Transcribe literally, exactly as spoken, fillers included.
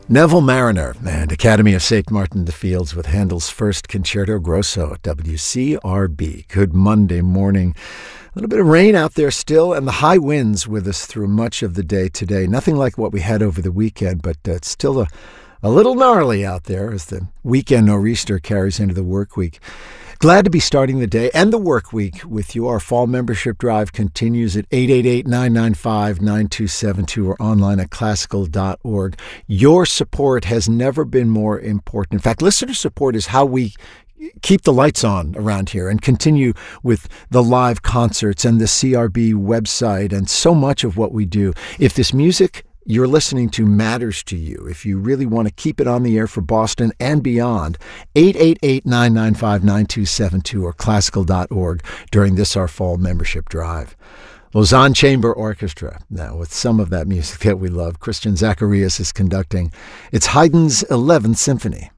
Neville Mariner and Academy of Saint Martin de Fields with Handel's first Concerto Grosso at W C R B. Good Monday morning. A little bit of rain out there still, and the high winds with us through much of the day today. Nothing like what we had over the weekend, but uh, it's still a, a little gnarly out there as the weekend nor'easter carries into the work week. Glad to be starting the day and the work week with you. Our fall membership drive continues at eight eight eight, nine nine five, nine two seven two or online at classical dot org. Your support has never been more important. In fact, listener support is how we keep the lights on around here and continue with the live concerts and the C R B website and so much of what we do. If this music you're listening to matters to you, if you really want to keep it on the air for Boston and beyond, eight eight eight, nine nine five, nine two seven two or classical dot org during this our fall membership drive. Lausanne Chamber Orchestra, now with some of that music that we love. Christian Zacharias is conducting. It's Haydn's eleventh Symphony.